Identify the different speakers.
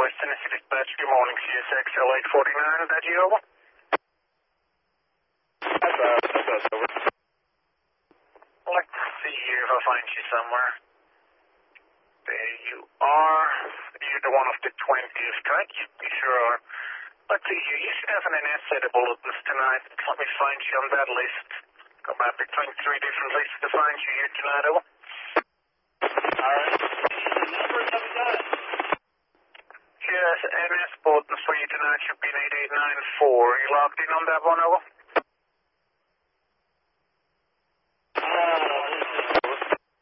Speaker 1: West Tennessee Dispatch. Good morning, CSXL 849. That you over?
Speaker 2: That's over.
Speaker 1: I'd like to see you if I find you somewhere. There you are. You're the one of the 20th, correct? You sure are. Let's see you. You should have an NS set of bulletins tonight. Let me find you on that list. Go back between 3 different lists to find you here tonight, over.
Speaker 2: Alright. Number of that.
Speaker 1: Yes, NS bulletins for you tonight should be in 8894. You logged in on that one, over?